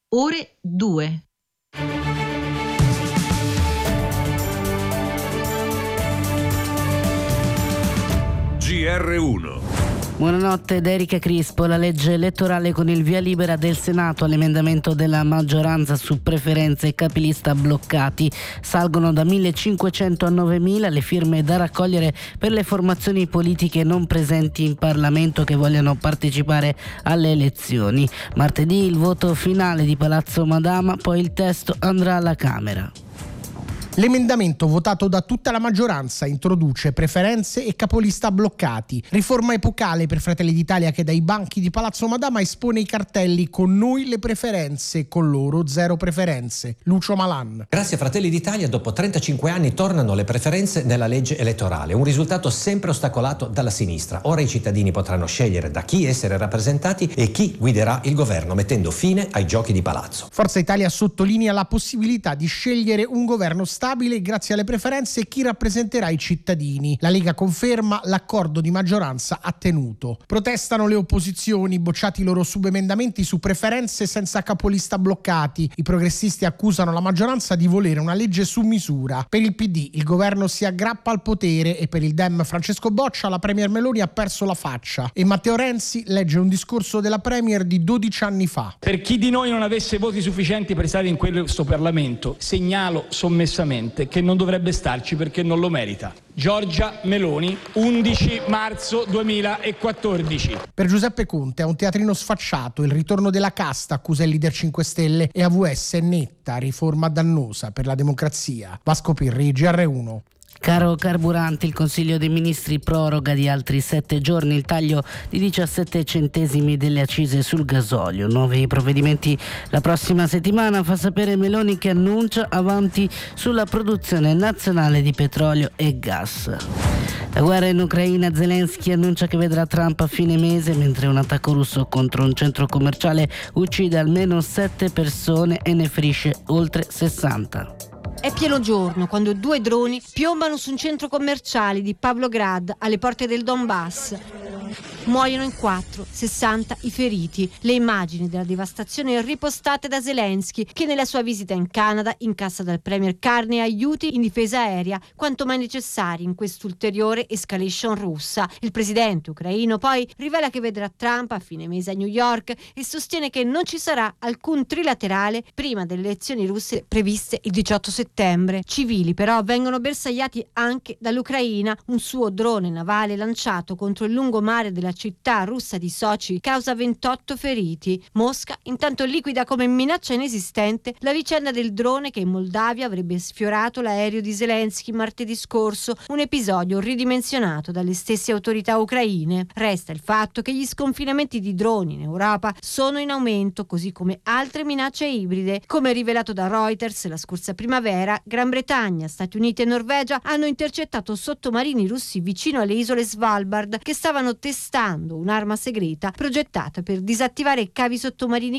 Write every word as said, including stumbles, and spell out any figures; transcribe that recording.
ore due. G R uno. Buonanotte da Erika Crispo. La legge elettorale con il via libera del Senato all'emendamento della maggioranza su preferenze e capilista bloccati. Salgono da millecinquecento a novemila le firme da raccogliere per le formazioni politiche non presenti in Parlamento che vogliano partecipare alle elezioni. Martedì il voto finale di Palazzo Madama, poi il testo andrà alla Camera. L'emendamento votato da tutta la maggioranza introduce preferenze e capolista bloccati. Riforma epocale per Fratelli d'Italia che dai banchi di Palazzo Madama espone i cartelli "Con noi le preferenze, con loro zero preferenze". Lucio Malan. Grazie a Fratelli d'Italia dopo trentacinque anni tornano le preferenze nella legge elettorale, un risultato sempre ostacolato dalla sinistra. Ora i cittadini potranno scegliere da chi essere rappresentati e chi guiderà il governo, mettendo fine ai giochi di palazzo. Forza Italia sottolinea la possibilità di scegliere un governo stabile grazie alle preferenze e chi rappresenterà i cittadini. La Lega conferma l'accordo di maggioranza ha tenuto. Protestano le opposizioni, bocciati i loro subemendamenti su preferenze senza capolista bloccati. I progressisti accusano la maggioranza di volere una legge su misura. Per il P D il governo si aggrappa al potere e per il Dem Francesco Boccia la Premier Meloni ha perso la faccia. E Matteo Renzi legge un discorso della Premier di dodici anni fa. Per chi di noi non avesse voti sufficienti per stare in questo Parlamento, segnalo sommessamente che non dovrebbe starci perché non lo merita. Giorgia Meloni, undici marzo duemilaquattordici. Per Giuseppe Conte è un teatrino sfacciato, il ritorno della casta, accusa il leader cinque Stelle, e A V S è netta, riforma dannosa per la democrazia. Vasco Pirri, G R uno. Caro carburanti, il Consiglio dei Ministri proroga di altri sette giorni il taglio di diciassette centesimi delle accise sul gasolio. Nuovi provvedimenti la prossima settimana, fa sapere Meloni che annuncia avanti sulla produzione nazionale di petrolio e gas. La guerra in Ucraina, Zelensky annuncia che vedrà Trump a fine mese, mentre un attacco russo contro un centro commerciale uccide almeno sette persone e ne ferisce oltre sessanta. È pieno giorno quando due droni piombano su un centro commerciale di Pavlograd alle porte del Donbass. Muoiono in quattro, sessanta i feriti. Le immagini della devastazione ripostate da Zelensky, che nella sua visita in Canada incassa dal premier Carney aiuti in difesa aerea quanto mai necessari in quest'ulteriore escalation russa. Il presidente ucraino poi rivela che vedrà Trump a fine mese a New York e sostiene che non ci sarà alcun trilaterale prima delle elezioni russe previste il diciotto settembre. Civili però vengono bersagliati anche dall'Ucraina. Un suo drone navale lanciato contro il lungomare della città russa di Sochi causa ventotto feriti. Mosca intanto liquida come minaccia inesistente la vicenda del drone che in Moldavia avrebbe sfiorato l'aereo di Zelensky martedì scorso, un episodio ridimensionato dalle stesse autorità ucraine. Resta il fatto che gli sconfinamenti di droni in Europa sono in aumento, così come altre minacce ibride. Come rivelato da Reuters la scorsa primavera, Gran Bretagna, Stati Uniti e Norvegia hanno intercettato sottomarini russi vicino alle isole Svalbard che stavano testando un'arma segreta progettata per disattivare cavi sottomarini